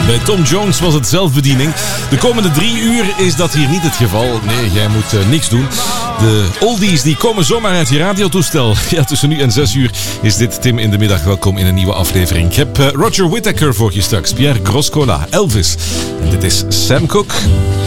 Bij Tom Jones was het zelfbediening. De komende 3 uur is dat hier niet het geval. Nee, jij moet niks doen. De oldies die komen zomaar uit je radiotoestel. Ja, tussen nu en 6 uur is dit Tim in de Middag. Welkom in een nieuwe aflevering. Ik heb Roger Whittaker voor je straks. Pierre Groscola, Elvis. En dit is Sam Cooke.